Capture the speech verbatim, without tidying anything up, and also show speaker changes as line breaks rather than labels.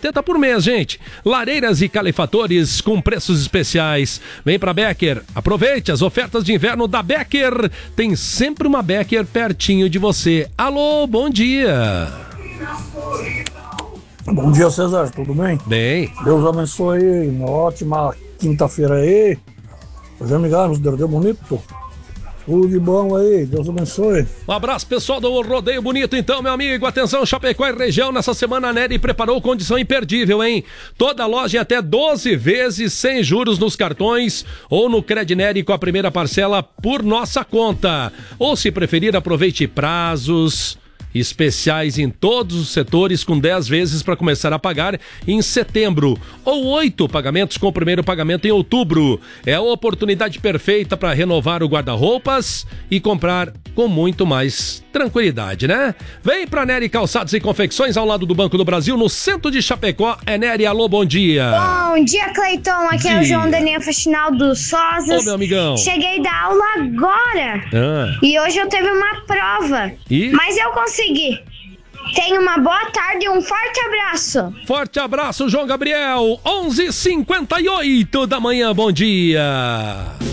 oitenta por mês, gente. Lareiras e calefatores com preços especiais. Vem pra Becker, aproveite as ofertas de inverno da Becker. Tem sempre uma Becker pertinho de você. Alô, bom dia.
Bom dia, César, tudo bem?
Bem.
Deus abençoe, uma ótima quinta-feira aí. Já me ligaram, deu bonito. Tudo de bom aí, Deus abençoe.
Um abraço, pessoal do Rodeio Bonito, então, meu amigo. Atenção, Chapecó e região, nessa semana a Nery preparou condição imperdível, hein? Toda loja em até doze vezes, sem juros nos cartões ou no Crednery com a primeira parcela por nossa conta. Ou, se preferir, aproveite prazos especiais em todos os setores com dez vezes para começar a pagar em setembro ou oito pagamentos com o primeiro pagamento em outubro. É a oportunidade perfeita para renovar o guarda-roupas e comprar com muito mais tranquilidade, né? Vem pra Nery Calçados e Confecções ao lado do Banco do Brasil, no centro de Chapecó. É Nery, alô, bom dia.
Bom dia, Cleiton. Aqui dia. É o João Daniel Faxinal dos Sozas.
Ô, meu amigão.
Cheguei da aula agora. Ah. E hoje eu teve uma prova.
E?
Mas eu consegui. Tenha uma boa tarde e um forte abraço.
Forte abraço, João Gabriel. onze e cinquenta e oito da manhã, bom dia.